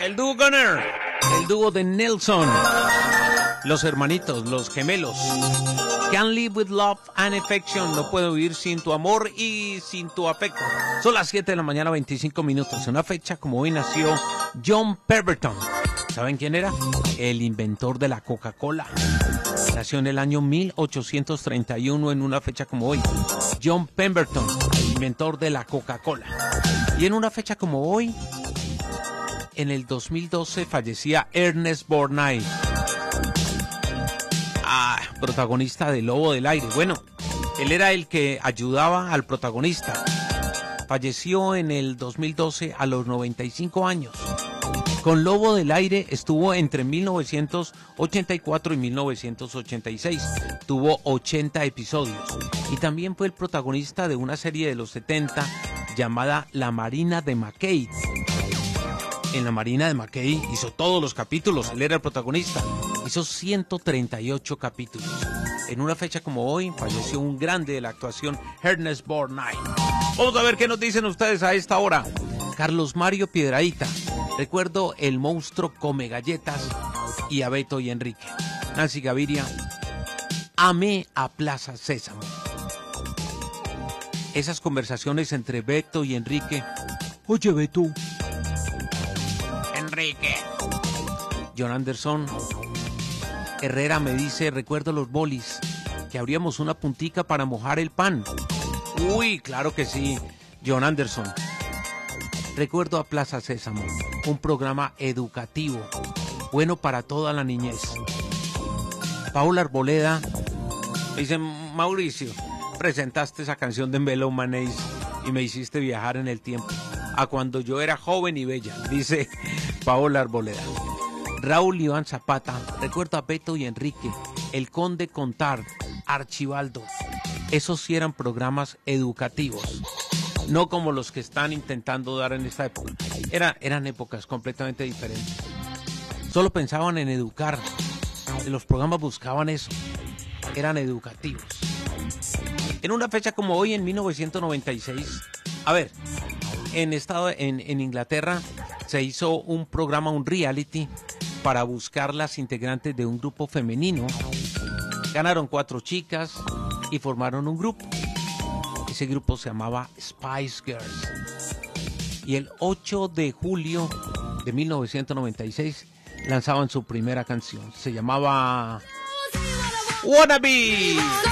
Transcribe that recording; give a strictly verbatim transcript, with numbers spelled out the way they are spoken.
El dúo Gunner, el dúo de Nelson, los hermanitos, los gemelos. Can't live with love and affection. No puedo vivir sin tu amor y sin tu afecto. Son las siete de la mañana, veinticinco minutos. En una fecha como hoy nació John Pemberton. ¿Saben quién era? El inventor de la Coca-Cola. Nació en el año mil ochocientos treinta y uno en una fecha como hoy. John Pemberton, el inventor de la Coca-Cola. Y en una fecha como hoy, en el dos mil doce, fallecía Ernest Borgnine. Ah, protagonista de Lobo del Aire. Bueno, él era el que ayudaba al protagonista. Falleció en el dos mil doce a los noventa y cinco años. Con Lobo del Aire estuvo entre mil novecientos ochenta y cuatro y mil novecientos ochenta y seis. Tuvo ochenta episodios. Y también fue el protagonista de una serie de los setenta llamada La Marina de McKay. En La Marina de McKay hizo todos los capítulos, él era el protagonista. Hizo ciento treinta y ocho capítulos. En una fecha como hoy falleció un grande de la actuación, Ernest Borgnine. Vamos a ver qué nos dicen ustedes a esta hora. Carlos Mario Piedrahita. Recuerdo El monstruo come galletas y a Beto y Enrique. Nancy Gaviria. Amé a Plaza Sésamo. Esas conversaciones entre Beto y Enrique. Oye, Beto. Enrique. John Anderson. Herrera me dice, recuerdo los bolis, que abríamos una puntica para mojar el pan. Uy, claro que sí, John Anderson. Recuerdo a Plaza Sésamo, un programa educativo, bueno para toda la niñez. Paula Arboleda me dice, Mauricio, presentaste esa canción de Mellow-Manés y me hiciste viajar en el tiempo, a cuando yo era joven y bella, dice Paola Arboleda. Raúl Iván Zapata, recuerdo a Beto y Enrique, El Conde Contar, Archibaldo. Esos sí eran programas educativos, no como los que están intentando dar en esta época. Era, eran épocas completamente diferentes. Solo pensaban en educar. Los programas buscaban eso. Eran educativos. En una fecha como hoy, en mil novecientos noventa y seis, a ver, en, estado, en, en Inglaterra se hizo un programa, un reality, para buscar las integrantes de un grupo femenino. Ganaron cuatro chicas y formaron un grupo. Ese grupo se llamaba Spice Girls. Y el ocho de julio de mil novecientos noventa y seis lanzaban su primera canción. Se llamaba Wannabe.